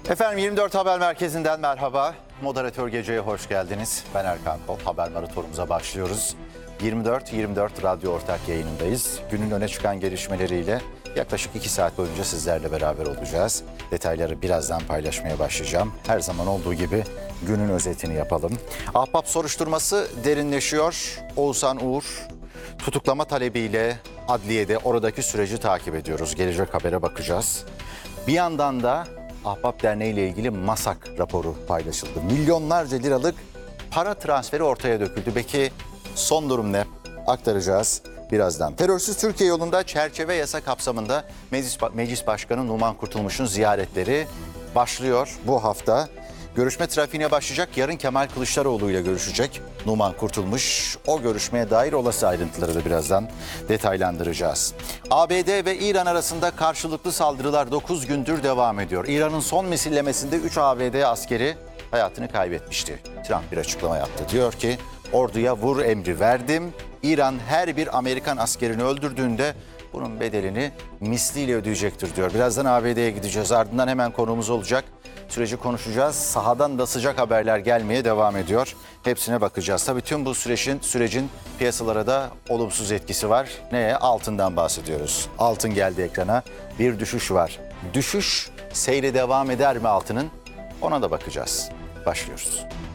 Efendim 24 Haber Merkezi'nden merhaba. Moderatör Gece'ye hoş geldiniz. Ben Erkan Kol. Haber maratonumuza başlıyoruz. 24 Radyo Ortak yayınındayız. Günün öne çıkan gelişmeleriyle yaklaşık 2 saat boyunca sizlerle beraber olacağız. Detayları birazdan paylaşmaya başlayacağım. Her zaman olduğu gibi günün özetini yapalım. Ahbap soruşturması derinleşiyor. Oğuzhan Uğur tutuklama talebiyle adliyede oradaki süreci takip ediyoruz. Gelecek habere bakacağız. Bir yandan da Ahbap Derneği ile ilgili MASAK raporu paylaşıldı. Milyonlarca liralık para transferi ortaya döküldü. Peki son durum ne? Aktaracağız birazdan. Terörsüz Türkiye yolunda çerçeve yasa kapsamında Meclis Başkanı Numan Kurtulmuş'un ziyaretleri başlıyor bu hafta. Görüşme trafiğine başlayacak. Yarın Kemal Kılıçdaroğlu ile görüşecek Numan Kurtulmuş. O görüşmeye dair olası ayrıntıları da birazdan detaylandıracağız. ABD ve İran arasında karşılıklı saldırılar 9 gündür devam ediyor. İran'ın son misillemesinde 3 ABD askeri hayatını kaybetmişti. Trump bir açıklama yaptı. Diyor ki orduya vur emri verdim. İran her bir Amerikan askerini öldürdüğünde bunun bedelini misliyle ödeyecektir diyor. Birazdan ABD'ye gideceğiz. Ardından hemen konuğumuz olacak. Süreci konuşacağız. Sahadan da sıcak haberler gelmeye devam ediyor. Hepsine bakacağız. Tabii tüm bu sürecin piyasalara da olumsuz etkisi var. Neye? Altından bahsediyoruz. Altın geldi ekrana. Bir düşüş var. Düşüş seyre devam eder mi altının? Ona da bakacağız. Başlıyoruz.